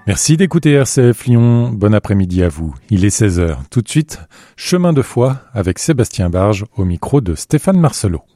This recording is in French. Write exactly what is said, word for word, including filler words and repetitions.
Merci d'écouter R C F Lyon. Bon après-midi à vous. Il est seize heures. Tout de suite, chemin de foi avec Sébastien Barge au micro de Stéphane Marcelot.